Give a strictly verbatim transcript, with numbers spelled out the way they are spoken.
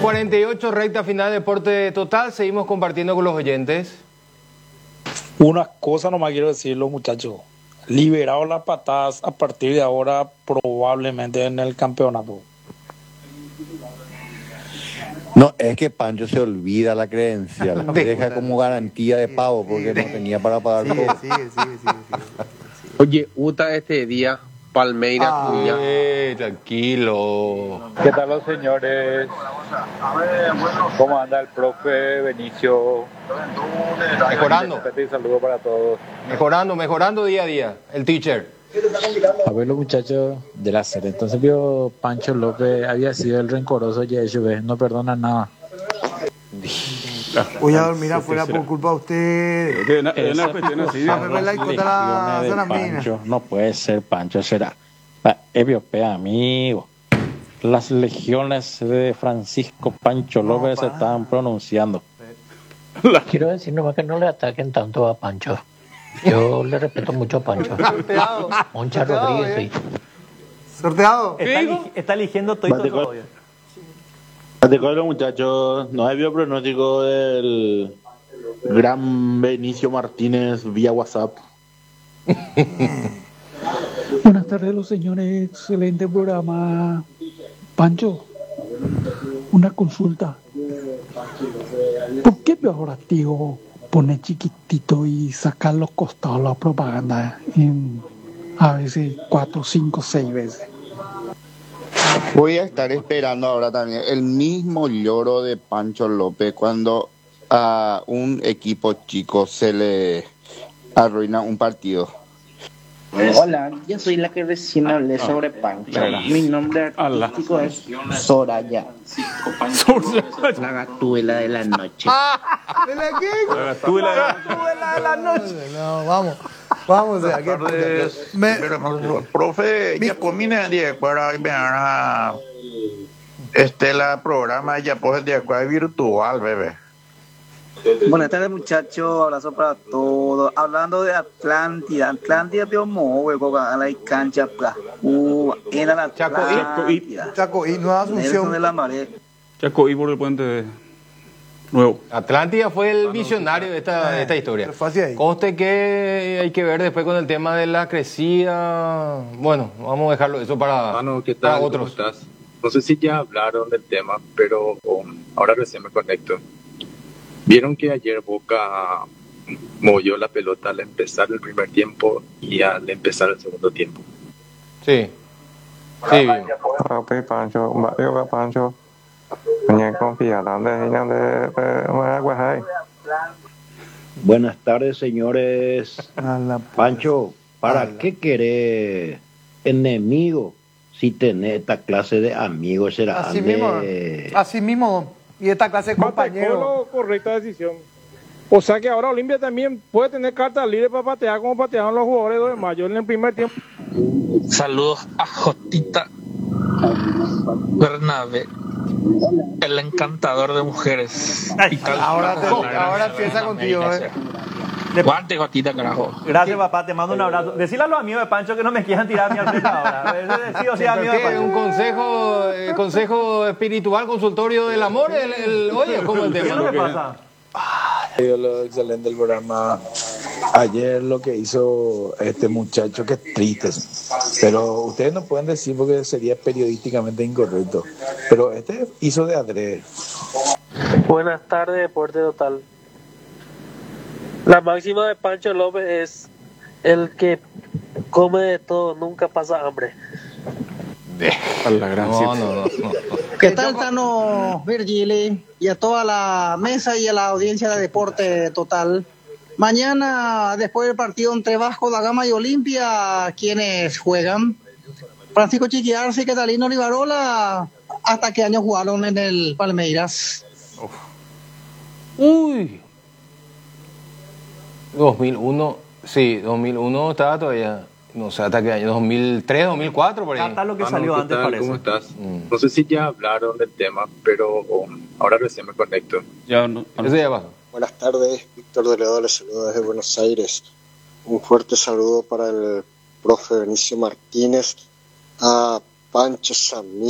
cuarenta y ocho, recta final de Deporte Total. Seguimos compartiendo con los oyentes. Una cosa nomás quiero decirlo, muchachos. Liberado las patadas a partir de ahora, probablemente en el campeonato. No, es que Pancho se olvida la credencial. Deja como garantía de pago porque no tenía para pagar Sigue, todo. sigue, sigue, sigue, sigue. Oye, Uta este día, Palmeiras, Ah. Cuña. Eh, tranquilo. ¿Qué tal los señores? ¿Cómo anda el profe Benicio? Mejorando, Un saludo para todos. mejorando, mejorando día a día. El teacher. A ver los muchachos de la serie. Entonces vio Pancho López había sido el rencoroso y eso no perdona nada. Voy a dormir afuera por culpa de usted. Es una, es una cuestión así. A beber la discota la Legiones de zona mina. Pancho. No puede ser Pancho, será. Pa- Eviopé, amigo. Las legiones de Francisco Pancho No, López se pa. estaban pronunciando. Quiero decir nomás que no le ataquen tanto a Pancho. Yo le respeto mucho a Pancho. Sorteado. Moncha Sorteado, Rodríguez, eh. sí. Sorteado. Está, eli- está eligiendo todo Bate el gol. odio. Te los muchachos, no había pronóstico del gran Benicio Martínez vía WhatsApp. Buenas tardes, los señores. Excelente programa. Pancho, una consulta. ¿Por qué peorativo pone chiquitito y sacar los costados la propaganda en a veces cuatro, cinco, seis veces? Voy a estar esperando ahora también el mismo lloro de Pancho López cuando a un equipo chico se le arruina un partido. Hola, yo soy la que recién hablé sobre Pancho. Mi nombre artístico es Soraya. La gatuela de la noche. ¿De la qué? La gatuela. La de la noche. No, vamos. Vamos a ver. Me... Pero, profe, ya comine de acuerdo a este la programa ya pues el de acuerdo virtual, bebé. Buenas tardes, muchachos. Abrazo para todos. Hablando de Atlántida, Atlántida te mover con la cancha para Cuba. Era la Atlántida. Chaco y Nueva Asunción de la Marea. Chaco y por el puente nuevo. Atlántida fue el visionario de esta, de esta historia. Pero fue así ahí. Conste que hay que ver después con el tema de la crecida. Bueno, vamos a dejarlo eso para, Mano, ¿qué para tal? otros. ¿Cómo estás? No sé si ya hablaron del tema, pero um, ahora recién me conecto. ¿Vieron que ayer Boca movió la pelota al empezar el primer tiempo y al empezar el segundo tiempo? Sí. Sí, bien. Profe Pancho, Mario Pancho. Mañana confía, ¿dónde Buenas tardes, señores. A la Pancho, ¿para Ala. qué querés enemigo si tenés esta clase de amigos? Será Así de... mismo. Así mismo. Y esta clase de compañeros. Correcta decisión. O sea que ahora Olimpia también puede tener cartas libres para patear como patearon los jugadores de Mayo en el primer tiempo. Saludos a Jotita Bernabe, el encantador de mujeres. Ay, Ahora, te, ahora empieza contigo, eh. Guante, Jotita, carajo. Gracias, papá. Te mando un abrazo. Decirle a los amigos de Pancho que no me quieran tirar mi arteta ahora. Sí o sí, amigo de ¿Qué? Pancho. Un consejo, eh, consejo espiritual, consultorio del amor. El, el- oye, ¿cómo el ¿Qué es tema? lo que pasa? Lo excelente el programa. Ayer lo que hizo este muchacho, que es triste, pero ustedes no pueden decir porque sería periodísticamente incorrecto, pero este hizo de adrede. Buenas tardes, Deporte Total. La máxima de Pancho López es: el que come de todo nunca pasa hambre. A la gran No, no, no, no. ¿Qué tal, Tano, Virgili, y a toda la mesa y a la audiencia de Deporte Total? Mañana, después del partido entre Vasco da Gama y Olimpia, ¿quiénes juegan? Francisco Chiquiarce y Catalino Rivarola. ¿Hasta qué año jugaron en el Palmeiras? Uy. dos mil uno, sí, dos mil uno estaba todavía. No sé hasta qué año, dos mil tres, dos mil cuatro, por ahí. Cata lo que Mano, salió ¿qué antes, tal? parece. ¿Cómo estás? Mm. No sé si ya hablaron del tema, pero um, ahora recién me conecto. Ya no. Eso ya pasó. Buenas tardes, Víctor Deledor, les saludo desde Buenos Aires. Un fuerte saludo para el profe Benicio Martínez, a Pancho Samí.